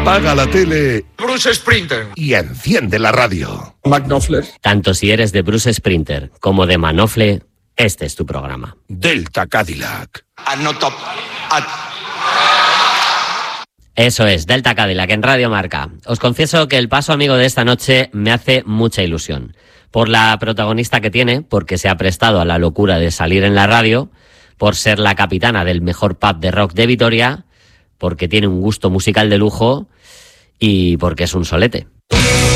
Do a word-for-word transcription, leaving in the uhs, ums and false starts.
Apaga la tele. Bruce Sprinter. Y enciende la radio. Manofle. Tanto si eres de Bruce Sprinter como de Manofle, este es tu programa. Delta Cadillac. And not top. At... Eso es, Delta Cadillac en Radio Marca. Os confieso que el paso amigo de esta noche me hace mucha ilusión. Por la protagonista que tiene, porque se ha prestado a la locura de salir en la radio, por ser la capitana del mejor pub de rock de Vitoria, porque tiene un gusto musical de lujo y porque es un solete.